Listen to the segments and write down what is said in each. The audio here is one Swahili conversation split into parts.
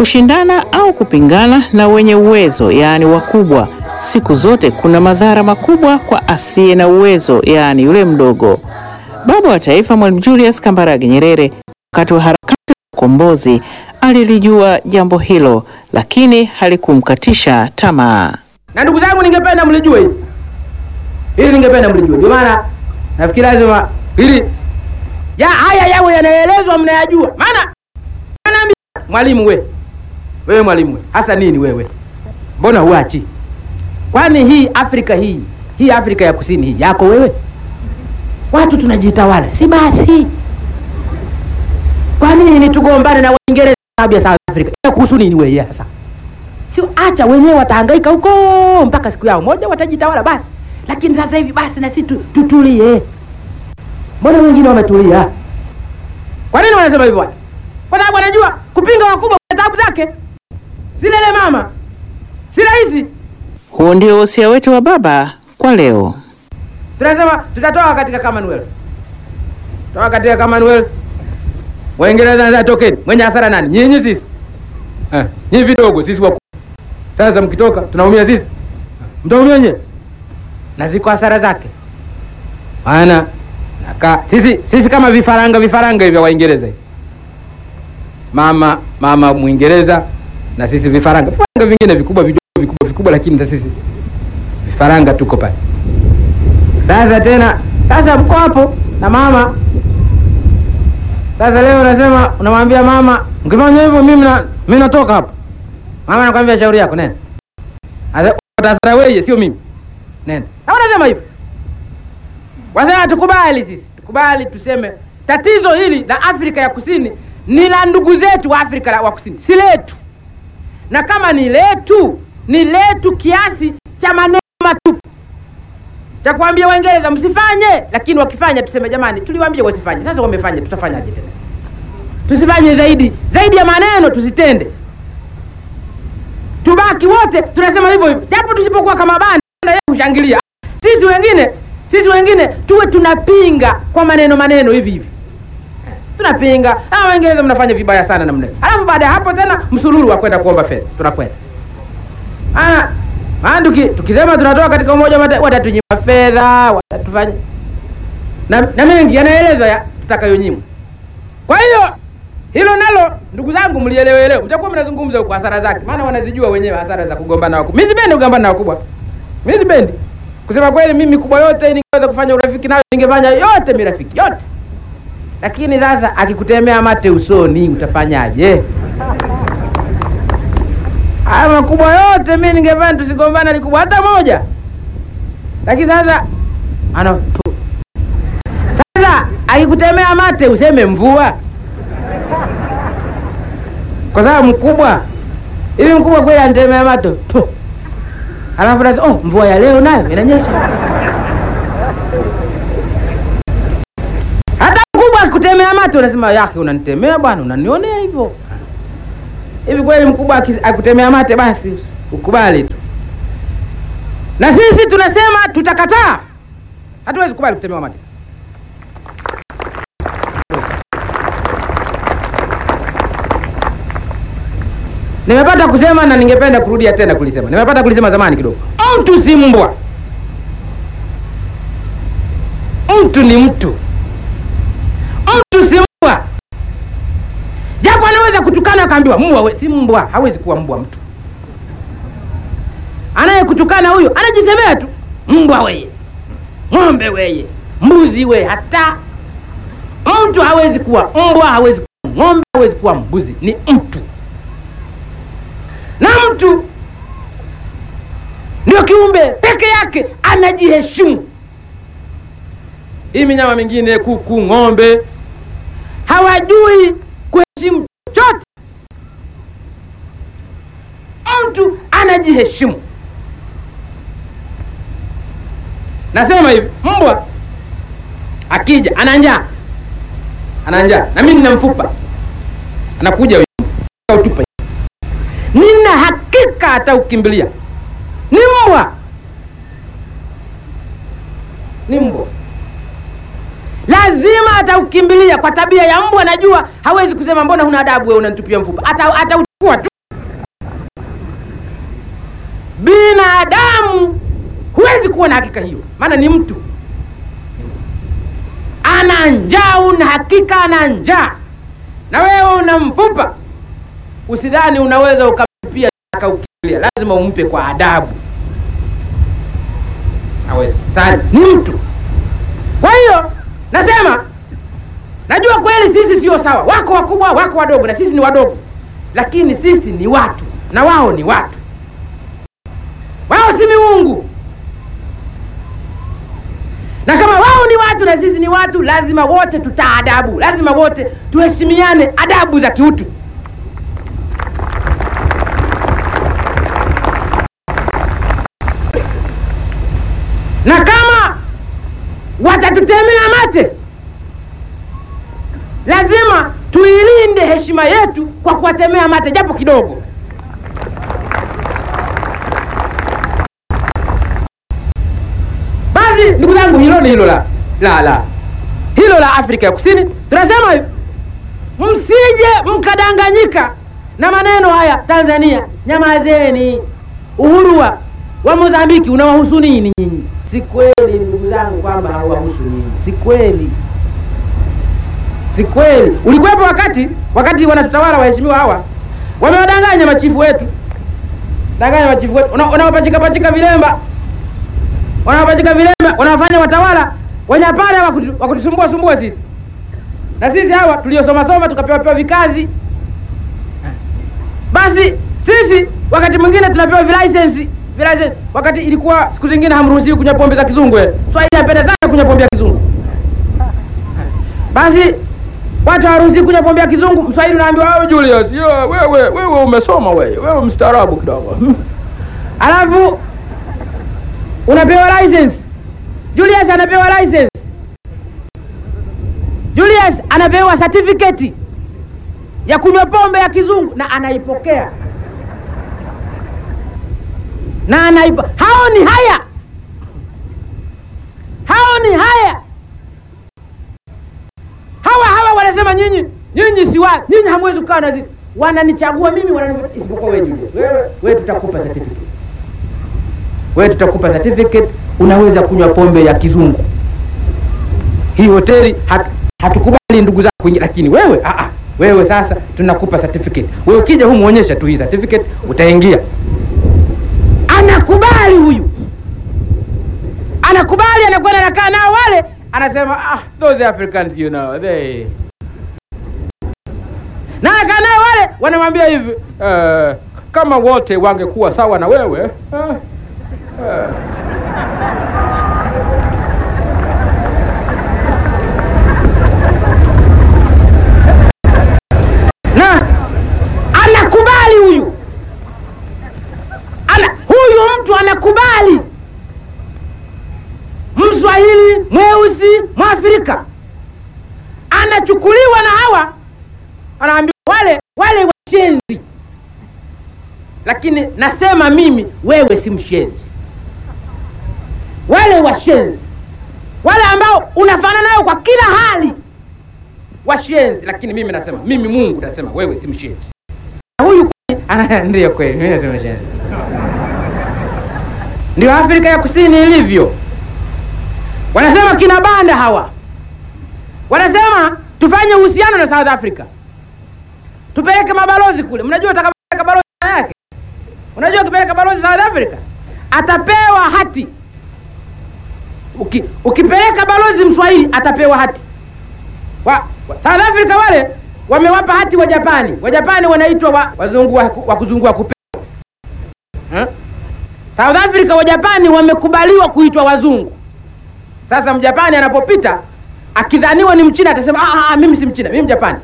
Kushindana au kupingana na wenye uwezo, yaani wakubwa, siku zote kuna madhara makubwa kwa asiye na uwezo, yaani yule mdogo. Baba wa Taifa Mwalimu Julius Kambarage Nyerere, wakati wa harakati za ukombozi, alilijua jambo hilo, lakini halikumkatisha tamaa. Na ndugu zangu, ningependa mlijue hili. Hili ningependa mlijue. Ndio maana nafikiri lazima hili haya yawe yanaelezwa mnayajua. Maana anaambia mwalimu wewe mwalimu hasa nini wewe? Mbona huachi? Kwani hii Afrika hii Afrika ya Kusini hii yako wewe? Watu tunajitawala. Si basi. Kwa nini tugombane na Waingereza sababu ya South Africa? Kuhusu nini wewe sasa? Sio, acha wenyewe watahangaika huko mpaka siku yao moja watajitawala basi. Lakini sasa hivi basi na sisi tutulie. Mbona wengine wametulia? Kwa nini wanasema hivyo? Kwa sababu wanajua kupinga wakubwa kwa taabu zake. Silele mama. Si rahisi. Huo ndio wosia wetu wa baba kwa leo. Tunasema tutatoka katika Commonwealth. Toka katika Commonwealth. Waingereza na tokeni. Mwenye hasara nani? Nyinyi sisi. Nyinyi vidogo sisi wakubwa. Sasa mkitoka tunaumia sisi. Mtaumia nyenye. Na ziko hasara zake. Maana sisi kama vifaranga hivi Waingereza hivi. Mama Muingereza na sisi vifaranga vingine vikubwa lakini sisi vifaranga tuko pale. Sasa mko hapo na mama. Sasa leo unasema unamwambia mama, "Mkifanya hivyo mimi natoka hapa." Mama anakuambia shauri yako nenda. Atasara wewe sio mimi. Nenda. Na unasema hivyo. Wasema tukubali sisi. Tukubali tuseme tatizo hili la Afrika ya Kusini ni la ndugu zetu wa Afrika wa Kusini. Si letu. Na kama ni letu kiasi cha maneno matupu. Cha kuambia Waingereza msifanye, lakini wakifanya tuseme jamani tuliwaambia wasifanye. Sasa wamefanya, tutafanyaje tena? Tusifanye zaidi ya maneno, tusitende. Tubaki wote tunasema hivyo. Japo tusipokuwa kama bandi yeye ushangilia. Sisi wengine tuwe tunapinga kwa maneno hivi. Tunapinga, Waingereza mnafanya vibaya sana namna hiyo. Alafu baada ya hapo tena msululu wa kwenda kuomba fedha. Tunakwenda. Tukisema tunatoka katika Umoja wa Mataifa watatunyima fedha, watatufanya. Na mengi yanaelezwa tutakayonyimwa. Kwa hiyo hilo nalo ndugu zangu mlielewe leo. Mtakuwa mnazungumza huko hasara zake. Maana wanazijua wenyewe hasara za kugombana na wakubwa. Mimi sipendi kugombana na wakubwa. Mimi sipendi. Kusema kweli mimi kubwa yote ningeweza kufanya urafiki nayo ningefanya yote mirafiki yote. Lakini sasa akikutemea mate usoni utafanyaje? Haya makubwa yote mimi ningefanya tusigombana ni kubwa hata moja. Lakini sasa akikutemea mate useme mvua. Kwa sababu mkubwa kweli anitemea mate. Alafu nasema mvua ya leo nayo inanyesha. Hata mkubwa akutemea mate unasema yake unanitemea bwana, unanionea hivyo. Hivi kweli mkubwa akutemea mate basi ukubali tu. Na sisi tunasema tutakataa. Hatuwezi kubali kutemewa mate. Nimepata kusema na ningependa kurudia tena kulisema. Nimepata kulisema zamani kidogo. Mtu si mbwa. Mtu ni mtu. Mtu si mbwa. Japo anaweza kutukana akaambiwa mbwa, si mbwa, hawezi kuwa mbwa mtu. Anayekutukana huyo anajisemea tu mbwa wewe. Ng'ombe wewe. Mbuzi wewe. Hata mtu hawezi kuwa mbwa, hawezi kuwa ng'ombe, hawezi kuwa mbuzi. Ni mtu. Na mtu ndio kiumbe peke yake anajiheshimu. Hii minyama mingine kuku, ng'ombe hawajui kuheshimu chochote. Mtu anajiheshimu. Nasema hivi, mbwa akija ana njaa. Na mimi nina mfupa. Anakuja utupa. Nina hakika ataukimbilia. Ni mbwa. Lazima ataukimbilia kwa tabia ya mbwa. Najua hawezi kusema mbona huna adabu wewe unanitupia mfupa. Atauchukua tu. huwezi kuwa na hakika hiyo, maana ni mtu ana njaa, una hakika ana njaa, na wewe una mfupa. Usidhani unaweza ukampia akaukilia, lazima umpe kwa adabu. Hawezi. Sasa ni mtu. Kwa hiyo nasema, najua kweli sisi sio sawa, wako wakubwa, wako wadogo, na sisi ni wadogo, lakini sisi ni watu na wao ni watu. Wao si miungu, na kama wao ni watu na sisi ni watu, lazima wote tutaadabu, lazima wote tuheshimiane adabu za kiutu. Na kama watatutemea mate, lazima tuilinde heshima yetu kwa kuwatemea mate japo kidogo. Basi ndugu zangu, hilo ni hilo hilo la Afrika ya Kusini. Tunasema hivi, msije mkadanganyika na maneno haya. Tanzania, nyamazeni. Uhuru wa Mozambiki unawahusu nini nyinyi? Si kweli ndugu zangu kwamba hawahusu nyinyi. Si kweli. Si kweli. Ulikuwepo wakati wanatutawala waheshimiwa hawa. Wamewadanganya machifu wetu. Unawapachika vilemba. Wanawafanya watawala wanyapare wa kutusumbua sisi. Na sisi hawa tuliosoma tukapewa vikazi. Basi sisi wakati mwingine tunapewa license. Wakati ilikuwa siku zingine hamruhusiwi kunywa pombe za kizungu. Swahili napenda sana kunywa pombe ya kizungu. Basi watu hawaruhusiwi kunywa pombe ya kizungu. Mswahili unaambiwa, wewe Julius, wewe umesoma wewe mstaarabu kidogo. Alafu unapewa license. Julius anapewa license. Julius anapewa certificate ya kunywa pombe ya kizungu na anaipokea. Hao ni haya. Hawa wanasema nyinyi hamwezi kukaa na sisi. Wananichagua mimi, isipokuwa wewe Julius. Wewe tutakupa certificate. Unaweza kunywa pombe ya kizungu. Hii hoteli hatukubali ndugu zako kuingia, lakini wewe sasa tunakupa certificate. Wewe ukija humu muonyesha tu hii certificate, utaingia. Anakubali huyu. Anakubali, anakwenda anakaa nao wale, anasema those Africans they. Na anakaa nao wale, wanamwambia hivi, kama wote wangekuwa sawa na wewe, na anakubali huyu. Huyu mtu anakubali. Mswahili, mweusi, Mwafrika anachukuliwa na hawa, anaambiwa wale washenzi. Lakini nasema mimi, wewe si mshenzi. Wale washenzi, wale ambao unafanana nao kwa kila hali, washenzi. Lakini mimi nasema, mimi Mungu nasema wewe si mshenzi. Huyu ndio kweli, mimi nasema shenzi. Ndio Afrika ya Kusini ilivyo. Wanasema kina banda hawa. Wanasema tufanye uhusiano na South Africa. Tupeleke mabalozi kule. Mnajua utakapeleka balozi yake? Unajua ukipeleka balozi South Africa atapewa hati. Ukipeleka balozi Mswahili atapewa hati. South Africa wale wamewapa hati wa Japani. Wa Japani wanaitwa wazungu wa kuzungua kupewa. South Africa wa Japani wamekubaliwa kuitwa wazungu. Sasa Mjapani anapopita akidhaniwa ni Mchina atasema mimi si Mchina, mimi Mjapani.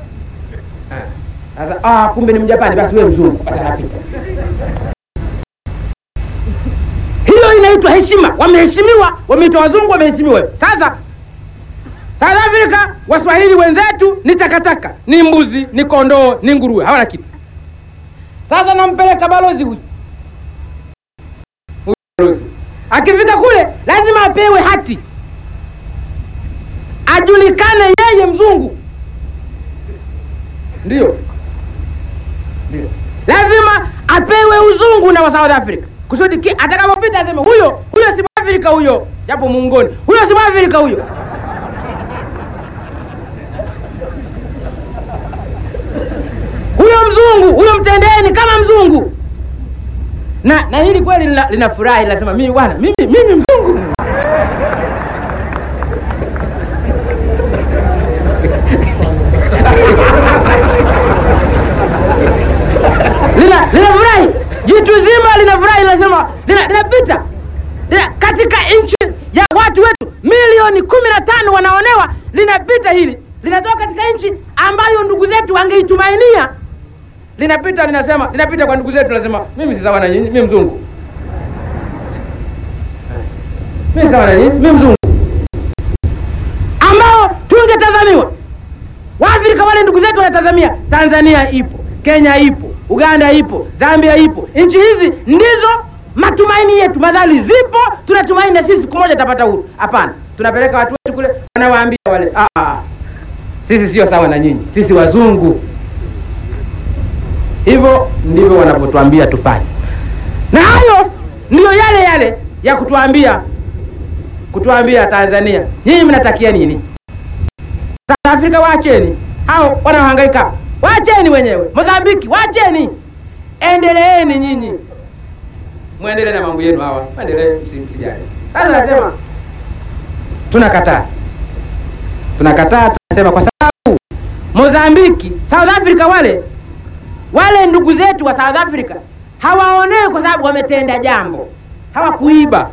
Sasa kumbe ni Mjapani, basi wewe mzungu, atapita. Hiyo inaitwa heshima. Wameheshimiwa, wameitwa wazungu, wameheshimiwa. Sasa South Africa Waswahili wenzetu ni takataka, ni mbuzi, ni kondoo, ni nguruwe, hawana kitu. Sasa nampeleka balozi huyu. Akifika kule lazima apewe hati, ajulikane yeye mzungu. Ndio lazima apewe uzungu na wa South Africa, kusudi atakapopita aseme huyo si Mwafrika huyo, japo muungoni. Huyo si Mwafrika huyo. Huyo mzungu, huyo mtendeni kama mzungu. Na hili kweli linafurahi, linasema mimi bwana, mimi mzungu. Linafurahi. Jitu zima linafurahi, linasema linapita. Katika nchi ya watu wetu milioni 15 wanaonewa, linapita hili. Linatoka katika nchi ambayo ndugu zetu wangeitumainia. Linapita, linasema, linapita kwa ndugu zetu, linasema mimi si sawa na nyinyi, mimi mzungu. Mimi sawa na nyinyi, mimi mzungu. Ambao tungetazamiwa. Waafrika wale ndugu zetu wanatazamia Tanzania ipo, Kenya ipo, Uganda ipo, Zambia ipo. Nchi hizi ndizo matumaini yetu. Madhali zipo, tunatumaini na sisi siku moja tutapata uhuru. Hapana, tunapeleka watu wetu kule, wanawaambia wale, sisi sio sawa na nyinyi, sisi wazungu. Hivyo ndivyo wanapotuambia tufanye. Na hayo ndio yale ya kutuambia Tanzania, nyinyi mnatakia nini? South Africa waacheni. Hao wanahangaika, waacheni wenyewe. Mozambiki waacheni. Endeleeni nyinyi. Muendelee na mambo yenu hawa. Muendelee, msijali. Sasa nasema tunakataa. Tunasema kwa sababu Mozambiki, South Africa wale ndugu zetu wa South Africa hawaonee kwa sababu wametenda jambo. Hawakuiba.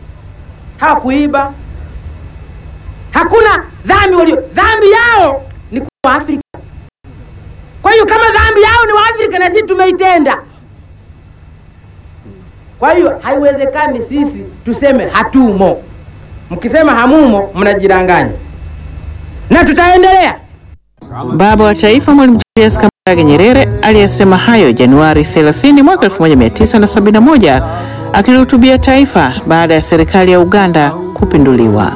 Hakuna dhambi yao ni kwa Afrika. Kwa hiyo kama dhambi yao ni wa Afrika na sisi tumeitenda. Kwa hiyo haiwezekani sisi tuseme hatumo. Mkisema hamumo mnajidanganya. Na tutaendelea. Baba wa Taifa Mwalimu Julius Kambarage Nyerere aliyesema hayo Januari 30 mwaka 1971 akilihutubia taifa baada ya serikali ya Uganda kupinduliwa.